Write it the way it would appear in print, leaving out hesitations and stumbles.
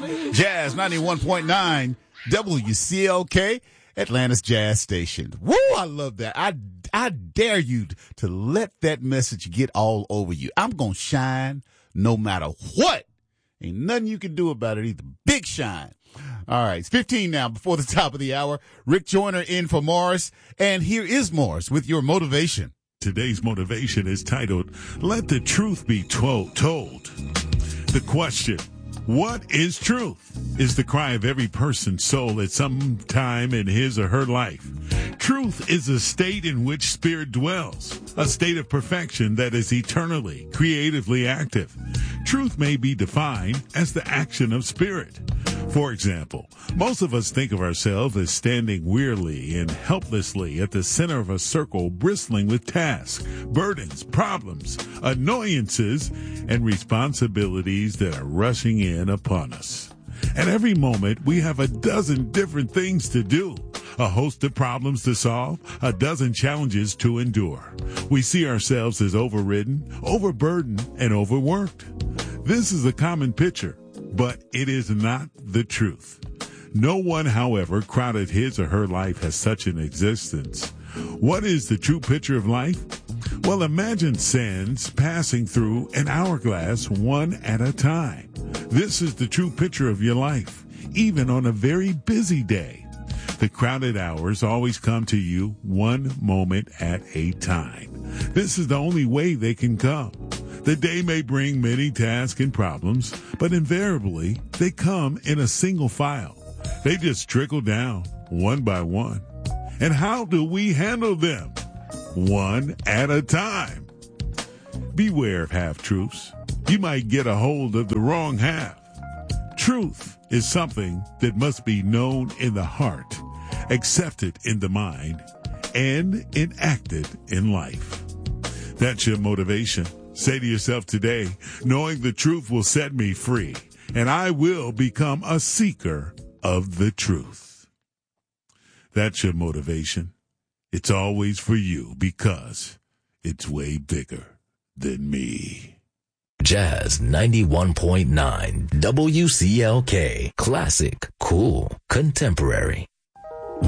Jazz 91.9 WCLK, Atlanta's Jazz Station. Woo, I love that. I dare you to let that message get all over you. I'm going to shine no matter what. Ain't nothing you can do about it either. Big shine. All right, it's 15 now before the top of the hour. Rick Joyner in for Morris. And here is Morris with your motivation. Today's motivation is titled, Let the Truth Be Told. The question, what is truth? Is the cry of every person's soul at some time in his or her life. Truth is a state in which spirit dwells, a state of perfection that is eternally, creatively active. Truth may be defined as the action of spirit. For example, most of us think of ourselves as standing wearily and helplessly at the center of a circle bristling with tasks, burdens, problems, annoyances, and responsibilities that are rushing in upon us. At every moment, we have a dozen different things to do, a host of problems to solve, a dozen challenges to endure. We see ourselves as overridden, overburdened, and overworked. This is a common picture, but it is not the truth. No one, however, crowded his or her life has such an existence. What is the true picture of life? Well, imagine sands passing through an hourglass one at a time. This is the true picture of your life, even on a very busy day. The crowded hours always come to you one moment at a time. This is the only way they can come. The day may bring many tasks and problems, but invariably they come in a single file. They just trickle down one by one. And how do we handle them? One at a time. Beware of half-truths. You might get a hold of the wrong half. Truth is something that must be known in the heart, accepted in the mind, and enacted in life. That's your motivation. Say to yourself today, knowing the truth will set me free, and I will become a seeker of the truth. That's your motivation. It's always for you because it's way bigger than me. Jazz 91.9 WCLK. Classic, cool, contemporary.